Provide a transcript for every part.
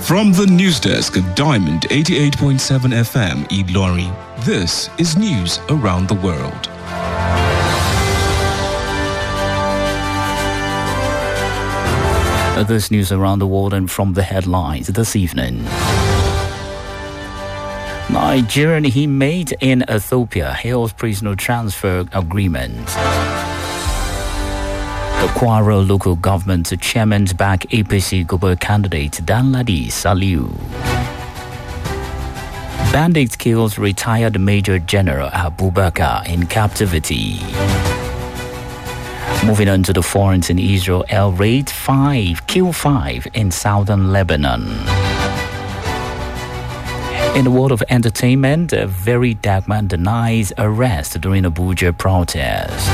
From the news desk of Diamond 88.7 FM Ilorin, this is news around the world. This news around the world and from the headlines this evening. Nigerian inmate in Ethiopia hails prisoner transfer agreement. The Kwara local government chairman back APC Guber candidate Danladi Saliu. Bandits kills retired Major General Abubakar in captivity. Moving on to the foreign in Israel, raid 5, kill 5 in southern Lebanon. In the world of entertainment, a very dark man denies arrest during Abuja protest.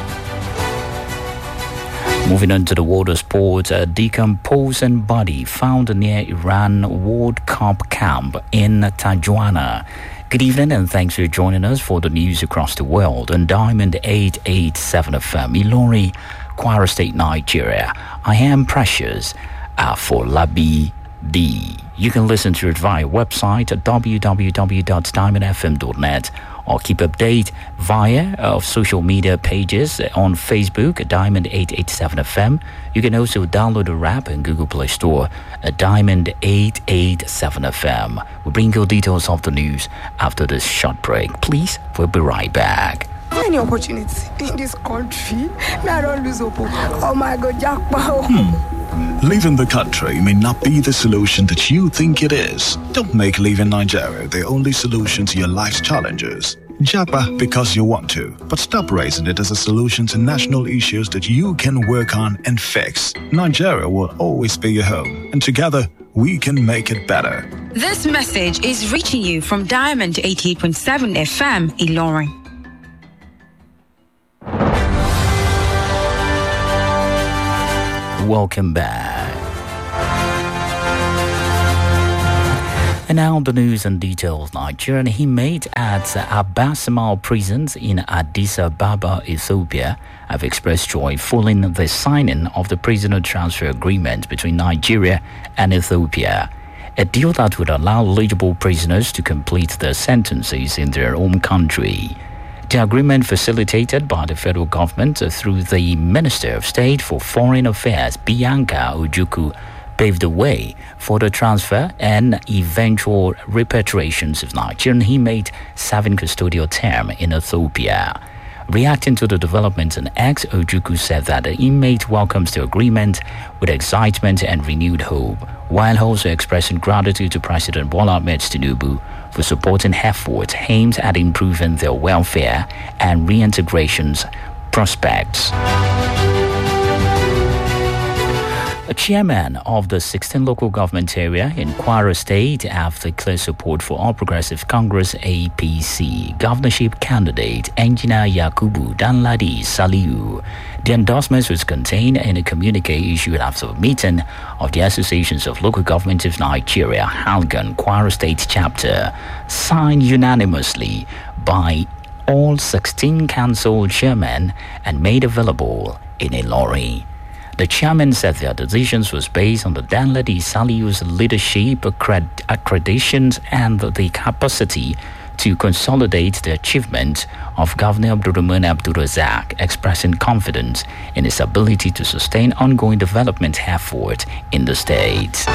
Moving on to the world of sports, a decomposing body found near Iran World Cup camp in Tajuana. Good evening and thanks for joining us for the news across the world on Diamond 887 FM, Ilorin, Kwara State, Nigeria. I am Precious Afolabi D. You can listen to it via website at www.diamondfm.net or keep update via social media pages on Facebook at Diamond 887 FM. You can also download the app in Google Play Store at Diamond 887 FM. We'll bring you details of the news after this short break. Please, we'll be right back. Any opportunity in this country, I don't lose hope. Oh my God, jackpot. Leaving the country may not be the solution that you think it is. Don't make leaving Nigeria the only solution to your life's challenges. Japa because you want to, but stop raising it as a solution to national issues that you can work on and fix. Nigeria will always be your home, and together we can make it better. This message is reaching you from Diamond 88.7 FM Ilorin. Welcome back. And now the news and details. Nigerian inmates at Abasamal prisons in Addis Ababa, Ethiopia, have expressed joy following the signing of the prisoner transfer agreement between Nigeria and Ethiopia, a deal that would allow eligible prisoners to complete their sentences in their home country. The agreement, facilitated by the federal government through the Minister of State for Foreign Affairs, Bianca Ojukwu, paved the way for the transfer and eventual repatriations of Nigerian inmates serving custodial term in Ethiopia. Reacting to the developments on X, Ojukwu said that the inmate welcomes the agreement with excitement and renewed hope, while also expressing gratitude to President Bola Ahmed Tinubu for supporting efforts aimed at improving their welfare and reintegration's prospects. A chairman of the 16 local government area in Kwara State have declared support for All Progressive Congress APC governorship candidate Engineer Yakubu Danladi Saliu. The endorsement was contained in a communique issued after a meeting of the Associations of Local Governments of Nigeria, Halgan Kwara State chapter, signed unanimously by all 16 council chairmen and made available in Ilorin. The chairman said their decisions was based on the Danladi Saliu's leadership, accreditations, and the capacity to consolidate the achievement of Governor Abdurrahman Abdurrazak, expressing confidence in his ability to sustain ongoing development effort in the state.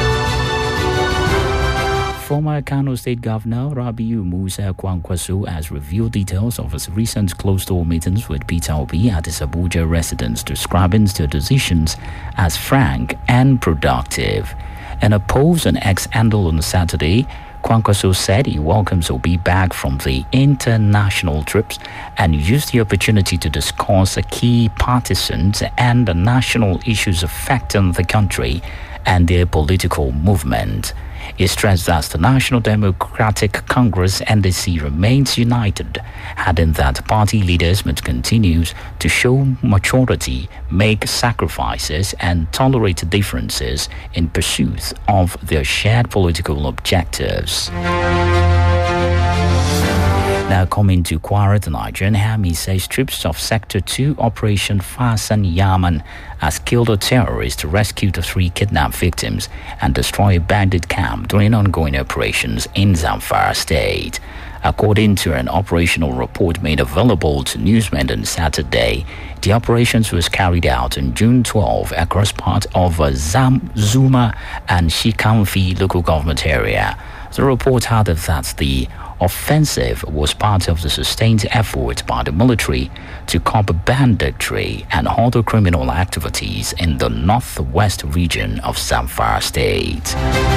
Former Kano State Governor Rabiu Musa Kwankwaso has revealed details of his recent closed-door meetings with Peter Obi at his Abuja residence, describing their decisions as frank and productive. In a post on X handle on Saturday, Kwankwaso said he welcomes Obi back from the international trips and used the opportunity to discuss key partisans and the national issues affecting the country and their political movement. He stressed that the National Democratic Congress (NDC) remains united, adding that party leaders must continue to show maturity, make sacrifices, and tolerate differences in pursuit of their shared political objectives. Now coming to Kwara, the Nigerian Army says troops of Sector 2 Operation Fasan Yaman has killed a terrorist to rescue the 3 kidnapped victims and destroy a bandit camp during ongoing operations in Zamfara State. According to an operational report made available to newsmen on Saturday, the operations was carried out on June 12 across parts of Zuma and Shikamfi local government area. The report added that the offensive was part of the sustained effort by the military to curb banditry and other criminal activities in the northwest region of Zamfara State.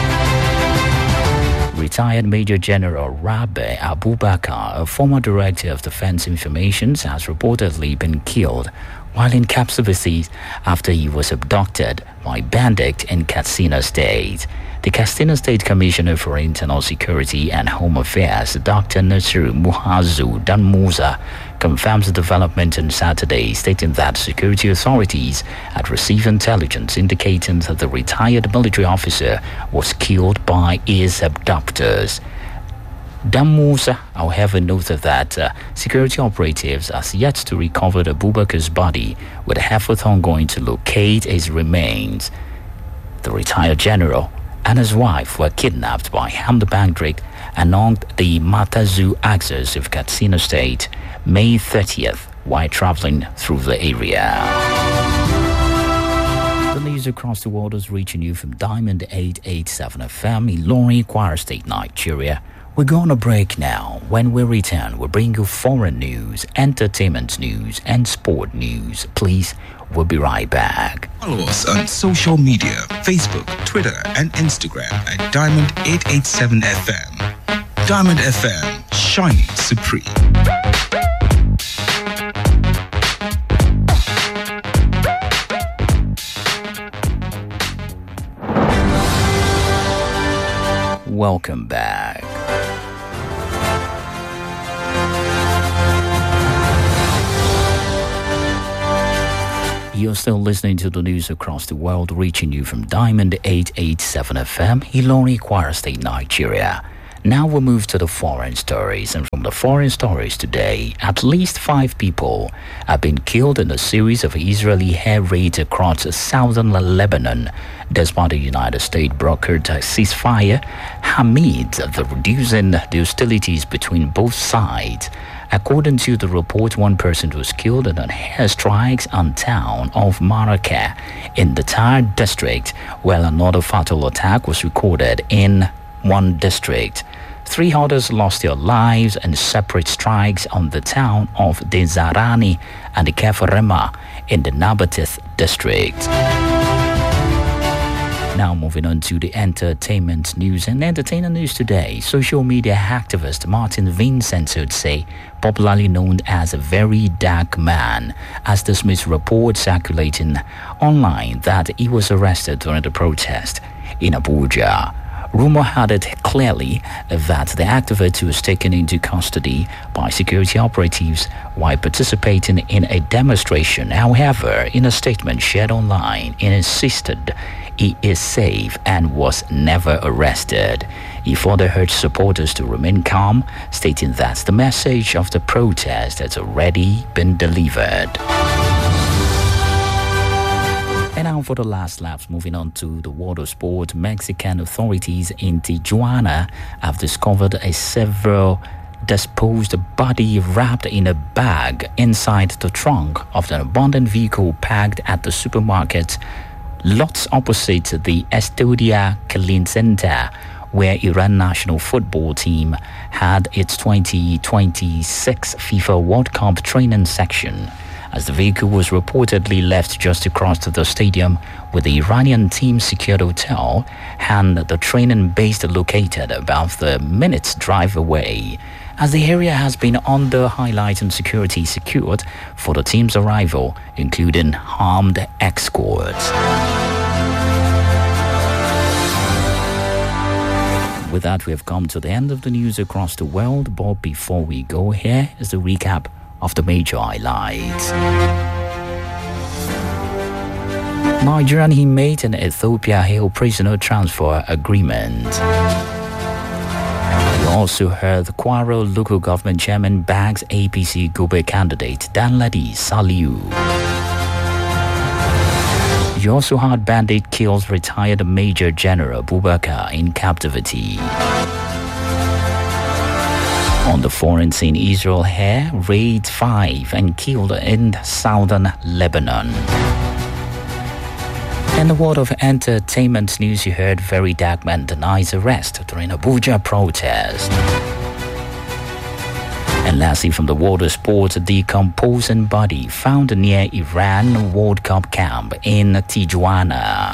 Retired Major General Rabe Abubakar, a former director of Defense Information, has reportedly been killed while in captivity after he was abducted by bandits in Katsina State. The Katsina State Commissioner for Internal Security and Home Affairs, Dr. Nasiru Muhazu Danmusa, confirms the development on Saturday, stating that security authorities had received intelligence indicating that the retired military officer was killed by his abductors. Danmusa, however, noted that security operatives are yet to recover Abubakar's body, with efforts ongoing to locate his remains. The retired general and his wife were kidnapped by armed bandits along the Matazu axis of Katsina State May 30th while traveling through the area. The news across the world is reaching you from Diamond 887 FM in Ilorin, Kwara State, Nigeria. We're going to break now. When we return, we'll bring you foreign news, entertainment news, and sport news. Please, we'll be right back. Follow us on social media, Facebook, Twitter, and Instagram at Diamond 887 FM. Diamond FM, shining supreme. Welcome back. You're still listening to the news across the world, reaching you from Diamond 887 FM, Ilorin, Kwara State, Nigeria. Now we'll move to the foreign stories, and from the foreign stories today, at least 5 people have been killed in a series of Israeli air raids across southern Lebanon, despite the United States brokered a ceasefire amid the reducing the hostilities between both sides. According to the report, 1 person was killed in an airstrike on town of Marrakech in the Tyre district, while another fatal attack was recorded in one district. 3 others lost their lives in separate strikes on the town of Dezarani and the Kefarema in the Nabatith district. Now moving on to the entertainment news and entertainment news today. Social media activist Martin Vincent would say, popularly known as a very dark man, has dismissed reports circulating online that he was arrested during the protest in Abuja. Rumor had it clearly that the activist was taken into custody by security operatives while participating in a demonstration. However, in a statement shared online, he insisted he is safe and was never arrested. He further urged supporters to remain calm, stating that the message of the protest has already been delivered. And now for the last laps, moving on to the world of sport. Mexican authorities in Tijuana have discovered a several disposed body wrapped in a bag inside the trunk of an abandoned vehicle parked at the supermarket lots opposite the Estudia Kalin Center, where Iran national football team had its 2026 FIFA World Cup training section, as the vehicle was reportedly left just across the stadium, with the Iranian team secured hotel and the training base located about the minute's drive away, as the area has been under highlight and security secured for the team's arrival, including armed escorts. With that, we have come to the end of the news across the world, but before we go, here is the recap of the major highlights. Nigerian inmate and Ethiopia hail prisoner transfer agreement. You also heard the Kwara local government chairman bags APC Gube candidate Danladi Saliu. You also heard bandit kills retired Major General Bubakar in captivity. On the foreign scene, Israel air raids 5 and killed in southern Lebanon. In the world of entertainment news, you heard Very Dark Man denies arrest during Abuja protest. And lastly, from the world of sports, a decomposing body found near Iran World Cup camp in Tijuana.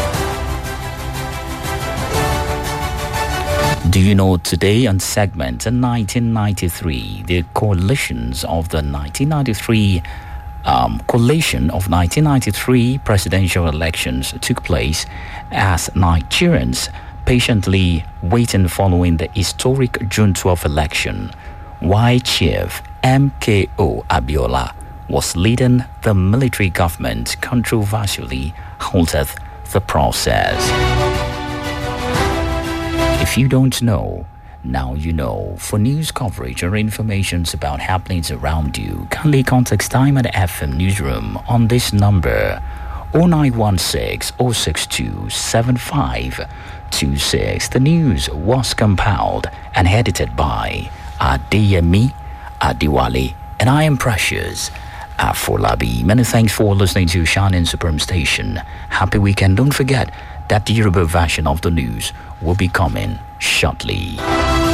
Do you know today on segment 1993, the coalitions of the 1993 presidential elections took place as Nigerians patiently waiting following the historic June 12 election, while Chief MKO Abiola was leading the military government controversially halted the process. If you don't know, now you know. For news coverage or information about happenings around you, kindly contact Diamond FM Newsroom on this number 0916 062 7526. The news was compiled and edited by Adeyemi Adiwale, and I am Precious Afolabi. Many thanks for listening to Shining Supreme Station. Happy weekend. Don't forget that the Yoruba version of the news will be coming shortly.